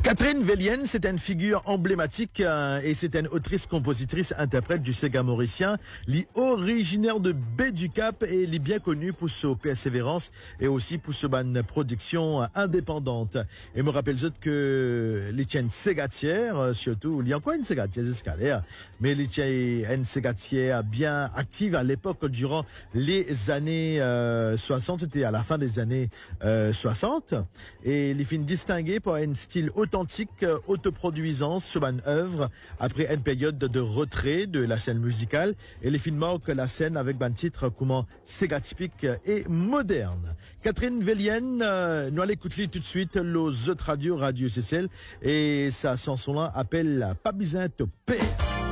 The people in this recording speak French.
Catherine Vélienne, c'est une figure emblématique et c'est une autrice, compositrice, interprète du Sega mauricien, originaire de Baie du Cap et bien connue pour sa persévérance et aussi pour sa production indépendante. Et me rappelle juste que les tiennes ségatières, surtout, il y a encore une ségatière escalaire, mais les tiennes une ségatière bien active à l'époque durant les années 60, c'était à la fin des années 60, et les films distingués par un style authentique, autoproduisance sur une œuvre après une période de retrait de la scène musicale, et les films marquent la scène avec un titre comment ségatypique et moderne. Catherine Vélienne, nous allons écouter tout de suite l'Os Radio CCL et sa chanson là appelle Pas besoin de père.